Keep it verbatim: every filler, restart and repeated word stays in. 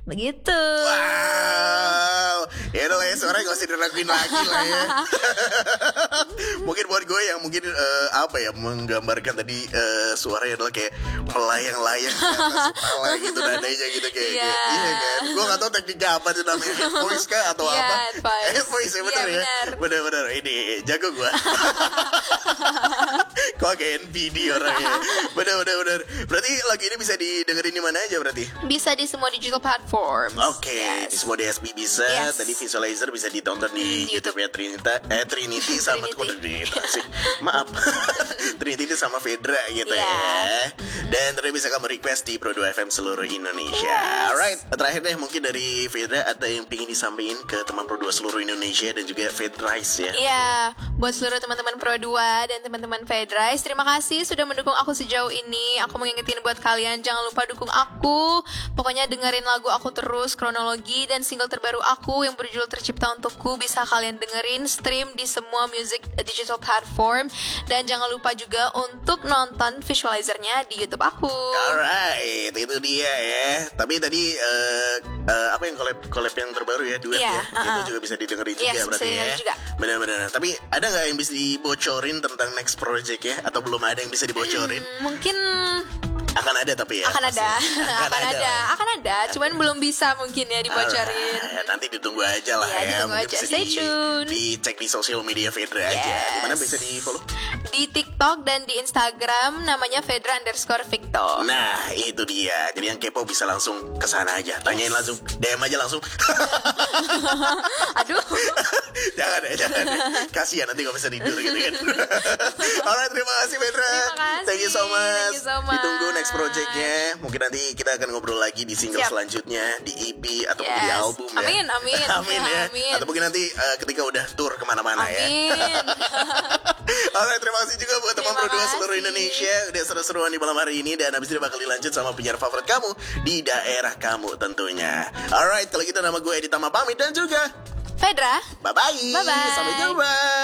Begitu. Wow. Ya udah lah ya, suaranya gak usah diraguin lagi lah ya. Mungkin buat gue yang mungkin uh, apa ya, menggambarkan tadi uh, suaranya adalah kayak melayang-layang di atas kepala gitu, nadanya gitu kayak, yeah. kayak iya kan. Gue gak tau tekniknya apa tuh namanya, head voice kah atau yeah, apa. Head voice ya bener yeah, ya. Bener-bener ini jago gue. Kok kayak N P D orangnya. Bener-bener bener. Berarti lagu ini bisa didengerin di mana aja berarti? Bisa di semua digital platform. Oke, okay, yes. di semua D S P bisa. Yes. Tadi visualizer bisa ditonton di hmm, YouTube ya Trinita, eh Trinity sama Trinity. Maaf, Trinity sama Fedra gitu yeah. ya. Dan terus bisa kamu request di Pro dua F M seluruh Indonesia. Yes. Alright, terakhir deh mungkin dari Fedra ada yang pengen disampaikan ke teman Pro dua seluruh Indonesia dan juga Fedrice ya. Iya, yeah. buat seluruh teman-teman Pro dua dan teman-teman Fedrice, terima kasih sudah mendukung aku sejauh ini. Aku mau ngingetin buat kalian, jangan lupa dukung aku. Pokoknya dengerin lagu aku terus, Kronologi dan single terbaru aku yang berjudul Tercipta Untukku bisa kalian dengerin, stream di semua music digital platform. Dan jangan lupa juga untuk nonton visualizernya di YouTube aku. Alright, itu dia ya. Tapi tadi uh, uh, apa yang collab collab yang terbaru ya, duet yeah, ya uh-uh. itu juga bisa didengerin juga yes, berarti ya. Benar-benar. Tapi ada nggak yang bisa dibocorin tentang next project ya? Atau belum ada yang bisa dibocorin? Hmm, mungkin akan ada tapi ya akan ada akan, akan ada. ada akan ada cuman belum bisa mungkin ya dibocorin. Alright, nanti ditunggu aja lah ya, ya. Mungkin aja. Stay di, tune dicek di sosial media Fedra yes. aja. Dimana bisa di follow? Di TikTok dan di Instagram namanya Fedra underscore Victor. Nah itu dia, jadi yang kepo bisa langsung kesana aja, tanyain yes. langsung, D M aja langsung. Aduh. Jangan ya, jangan ya. Kasihan nanti gak bisa tidur gitu kan. Alright, terima kasih Fedra. Terima kasih. Thank you so much. You so much. Ditunggu next projectnya. Mungkin nanti kita akan ngobrol lagi di single Siap. selanjutnya, di E P atau yes. di album ya. Amin, amin. Amin ya. Amin. Atau mungkin nanti uh, ketika udah tour kemana-mana ya. Amin. Alright, terima kasih juga buat teman Pro dua seluruh Indonesia. Udah seru-seruan di malam hari ini. Dan abis ini bakal dilanjut sama penyiar favorit kamu di daerah kamu tentunya. Alright, kalau gitu nama gue Edi Tama pamit dan juga Fedra. Bye-bye. Bye-bye. Sampai jumpa.